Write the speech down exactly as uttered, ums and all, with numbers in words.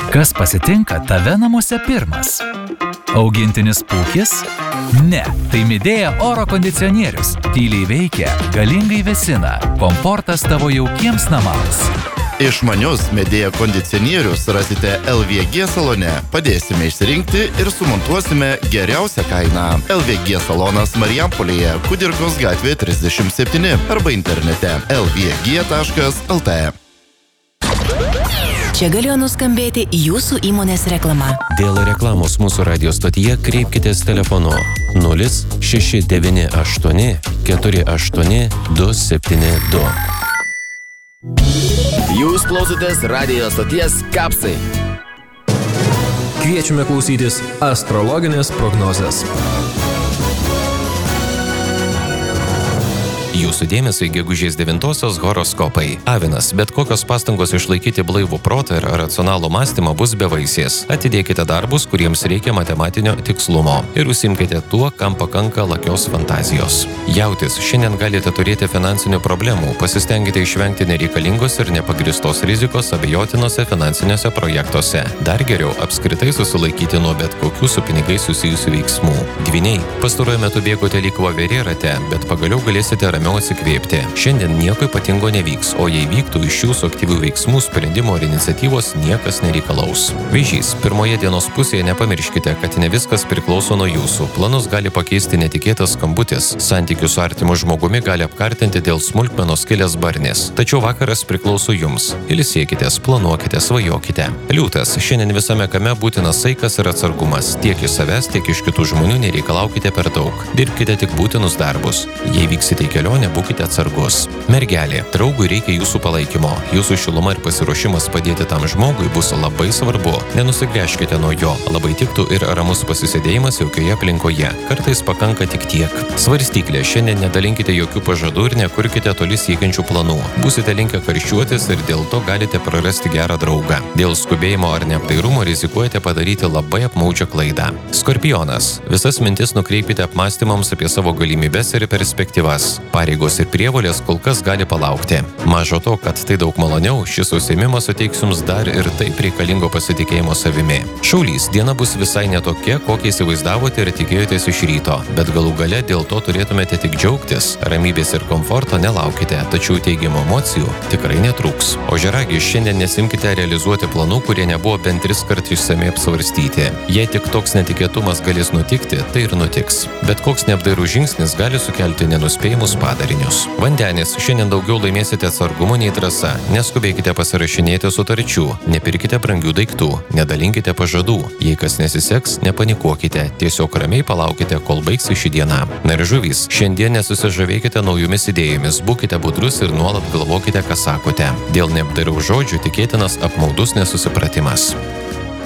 Kas pasitinka tave namuose pirmas? Augintinis pūkis? Ne, tai Midea oro kondicionierius. Tyliai veikia, galingai vėsina. Komfortas tavo jaukiems namams. Išmanius Midea kondicionierius rasite L V G salone. Padėsime išsirinkti ir sumontuosime geriausią kainą. L V G salonas Marijampolėje, Kudirkos gatvė trisdešimt septyni arba internete l v g taškas l t. Čia galėjo nuskambėti jūsų įmonės reklama. Dėl reklamos mūsų radio stotyje kreipkitės telefonu nulis šeši devyni aštuoni keturi aštuoni du septyni du. Jūs klausotės radio stoties Kapsai. Kviečiame klausytis astrologinės prognozės. Jūsų dėmesio gegužės devintosios horoskopai. Avinas, bet kokios pastangos išlaikyti blaivų protą ir racionalų mąstymą bus bevaisės. Atidėkite darbus, kuriems reikia matematinio tikslumo ir užsimkite tuo, kam pakanka lakios fantazijos. Jautis, šiandien galite turėti finansinių problemų, pasistengite išvengti nereikalingos ir nepagristos rizikos abejotinose finansiniuose projektuose. Dar geriau apskritai susilaikyti nuo bet kokių su pinigais susijusių veiksmų. Dvyniai, pastaruoju metu bėgote lyg voverė rate, bet pagaliau galėsite ramiau atsikvėpti. Šiandien nieko ypatingo nevyks, o jei vyktų iš jūsų aktyvių veiksmų, sprendimo ir iniciatyvos niekas nereikalaus. Vėžys, pirmoje dienos pusėje nepamirškite, kad ne viskas priklauso nuo jūsų. Planus gali pakeisti netikėtas skambutis. Santykių su artimu žmogumi gali apkartinti dėl smulkmenos kilęs barnis. Tačiau vakaras priklauso jums. Ilsėkitės, planuokite, svajokite. Liūtas, šiandien visame kame būtinas saikas ir atsargumas. Tiek iš savęs, tiek iš kitų žmonių nereikalaukite per daug. Dirbkite tik būtinus darbus. Jei vyksite į kelionę, nebūkite atsargus. Mergelė, draugui reikia jūsų palaikymo. Jūsų šiluma ir pasiruošimas padėti tam žmogui bus labai svarbu. Nenusigręžkite nuo jo. Labai tiktų ir ramus pasisėdėjimas jaukioje aplinkoje. Kartais pakanka tik tiek. Svarstyklė, šiandien nedalinkite jokių pažadų ir nekurkite toli siekiančių planų. Būsite linkę karščiuotis ir dėl to galite prarasti gerą draugą. Dėl skubėjimo ar neapdairumo rizikuojate padaryti labai apmaudžią klaidą. Skorpionas, visas mintis nukreipkite apmąstymams apie savo galimybes ir perspektyvas. Pareigos ir prievolės kol kas gali palaukti. Mažo to, kad tai daug maloniau, šis užsiėmimas suteiks jums dar ir taip reikalingo pasitikėjimo savimi. Šaulys, diena bus visai netokia, kokią įsivaizdavote ir tikėjotės iš ryto, bet galų gale dėl to turėtumėte tik džiaugtis. Ramybės ir komforto nelaukite, tačiau teigiamų emocijų tikrai netrūks. Ožiaragi, šiandien nesimkite realizuoti planų, kurie nebuvo bent tris kart išsamiai apsvarstyti. Jei tik toks netikėtumas galės nutikti, tai ir nutiks. Bet koks neapdairų žingsnis gali sukelti nenuspėjimus padarinius. Vandenis, šiandien daugiau laimėsite atsargumo nei drąsa. Neskubėkite pasirašinėti sutarčių, nepirkite brangių daiktų, nedalinkite pažadų. Jei kas nesiseks, nepanikuokite, tiesiog ramiai palaukite, kol baigsis ši diena. Na ir žuvys, šiandien nesusižavėkite naujomis idėjomis, būkite budrus ir nuolat galvokite, ką sakote. Dėl neapdairaus žodžių tikėtinas apmaudus nesusipratimas.